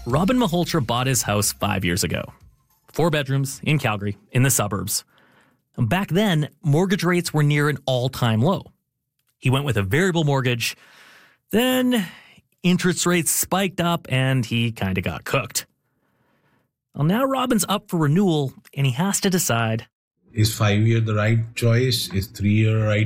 Robin Malhotra bought his house 5 years ago. 4 bedrooms in Calgary, in the suburbs. And back then, mortgage rates were near an all-time low. He went with a variable mortgage. Then interest rates spiked up and he kind of got cooked. Well, now Robin's up for renewal and he has to decide. Is 5 year the right choice? Is 3 year the right